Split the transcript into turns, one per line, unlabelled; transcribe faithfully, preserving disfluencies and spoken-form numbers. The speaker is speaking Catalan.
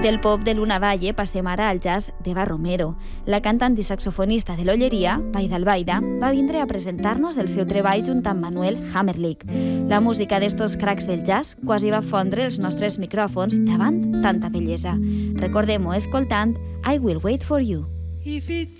Del pop de Luna Valle passem ara al jazz d'Eva Romero. La cantant i saxofonista de l'Olleria, Baida Albaida, va vindre a presentar-nos el seu treball junt amb Manuel Hammerlich. La música d'estos cracs del jazz quasi va fondre els nostres micròfons davant tanta bellesa. Recordem-ho escoltant I Will Wait For You.
If it